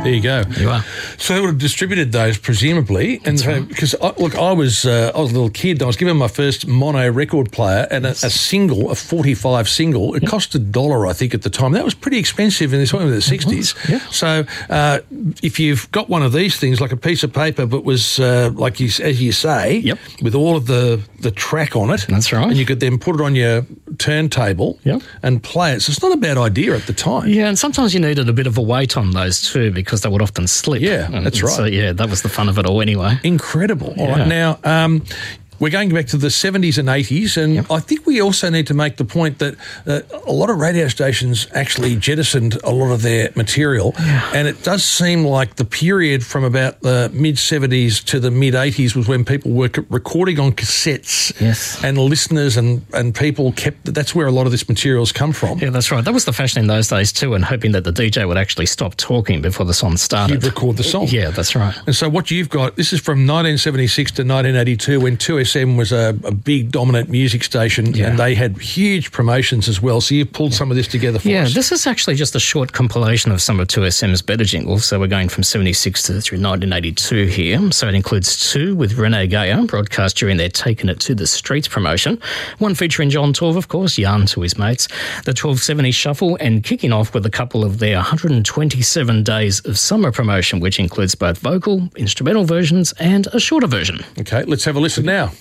There you go. You are. So they would have distributed those, presumably. And so, because, I was a little kid, and I was given my first mono record player and a single, a 45 single. It cost $1, I think, at the time. That was pretty expensive in the 60s. Yeah. So if you've got one of these things, like a piece of paper, but was, as you say, with all of the track on it. That's right. And you could then put it on your turntable and play it. So it's not a bad idea at the time. Yeah, and sometimes you needed a bit of a weight on those too, because they would often slip. Yeah, that's right. So, yeah, that was the fun of it all anyway. Incredible. All right, now... we're going back to the 70s and 80s, and I think we also need to make the point that a lot of radio stations actually jettisoned a lot of their material, and it does seem like the period from about the mid-70s to the mid-80s was when people were recording on cassettes, and listeners and people that's where a lot of this material's come from. Yeah, that's right. That was the fashion in those days too, and hoping that the DJ would actually stop talking before the song started. You'd record the song. Yeah, that's right. And so what you've got, this is from 1976 to 1982 when 2SM was a big dominant music station, and they had huge promotions as well. So you've pulled some of this together for us. Yeah, this is actually just a short compilation of some of 2SM's better jingles. So we're going from 76 through 1982 here. So it includes two with Renee Gayer, broadcast during their Taking It to the Streets promotion. One featuring John Torv, of course, yarn to his mates. The 1270 Shuffle, and kicking off with a couple of their 127 Days of Summer promotion, which includes both vocal, instrumental versions and a shorter version. Okay, let's have a listen now.